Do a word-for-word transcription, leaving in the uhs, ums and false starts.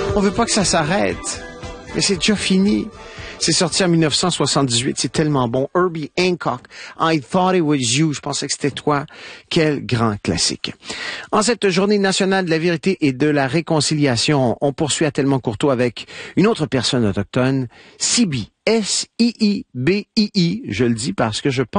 On veut pas que ça s'arrête. Mais c'est déjà fini. C'est sorti en dix-neuf cent soixante-dix-huit. C'est tellement bon. Herbie Hancock. I Thought It Was You. Je pensais que c'était toi. Quel grand classique. En cette journée nationale de la vérité et de la réconciliation, on poursuit à Tellement Courteau avec une autre personne autochtone, Sibi. S I I B I I. Je le dis parce que je pense